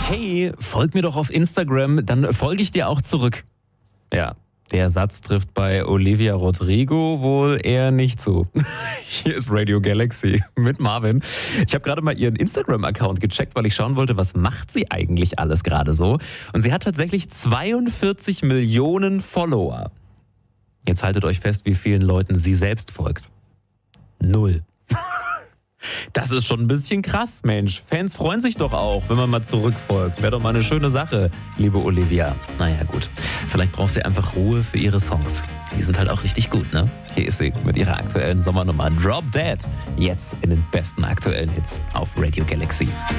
Hey, folg mir doch auf Instagram, dann folge ich dir auch zurück. Ja, der Satz trifft bei Olivia Rodrigo wohl eher nicht zu. Hier ist Radio Galaxy mit Marvin. Ich habe gerade mal ihren Instagram-Account gecheckt, weil ich schauen wollte, was macht sie eigentlich alles gerade so. Und sie hat tatsächlich 42 Millionen Follower. Jetzt haltet euch fest, wie vielen Leuten sie selbst folgt. 0. Das ist schon ein bisschen krass, Mensch. Fans freuen sich doch auch, wenn man mal zurückfolgt. Wäre doch mal eine schöne Sache, liebe Olivia. Naja, gut. Vielleicht braucht sie einfach Ruhe für ihre Songs. Die sind halt auch richtig gut, ne? Hier ist sie mit ihrer aktuellen Sommernummer Drop Dead. Jetzt in den besten aktuellen Hits auf Radio Galaxy.